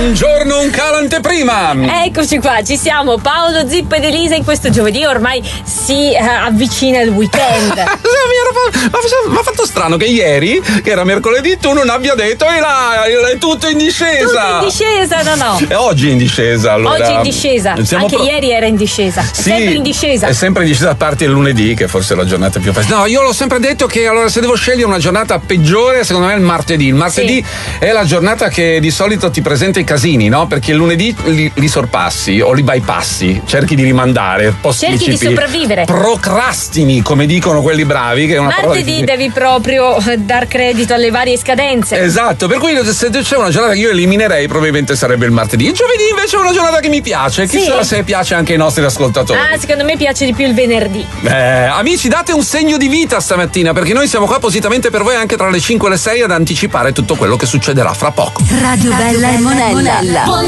Buongiorno, un calo anteprima. Eccoci qua, ci siamo, Paolo, Zippo ed Elisa. In questo giovedì ormai si avvicina il weekend. Mi ha fatto strano che ieri, che era mercoledì, tu non abbia detto è tutto in discesa. Tutto in discesa, no. E oggi è in discesa, allora. Oggi è in discesa, anche ieri era in discesa. È sempre in discesa. È sempre in discesa, a parte il lunedì, che forse è la giornata più pesante. No, io l'ho sempre detto che allora se devo scegliere una giornata peggiore, secondo me è il martedì. Il martedì è la giornata che di solito ti presenta i casini, no? Perché il lunedì li sorpassi o li bypassi, cerchi di rimandare, posticipi, cerchi di sopravvivere, procrastini, come dicono quelli bravi, che è una martedì devi proprio dar credito alle varie scadenze. Esatto, per cui se c'è una giornata che io eliminerei probabilmente sarebbe il martedì. Il giovedì invece è una giornata che mi piace, chissà se piace anche ai nostri ascoltatori. Secondo me piace di più il venerdì. Amici, date un segno di vita stamattina, perché noi siamo qua appositamente per voi anche tra le 5 e le 6 ad anticipare tutto quello che succederà fra poco. Radio Bella e Monella.